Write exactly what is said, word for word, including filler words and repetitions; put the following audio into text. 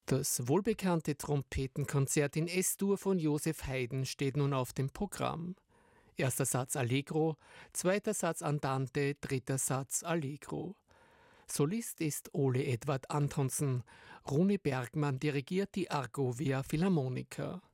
Das wohlbekannte Trompetenkonzert in S-Dur von Joseph Haydn steht nun auf dem Programm. Erster Satz Allegro, zweiter Satz Andante, dritter Satz Allegro. Solist ist Ole Edvard Antonsen. Rune Bergmann dirigiert die Argovia Philharmonica.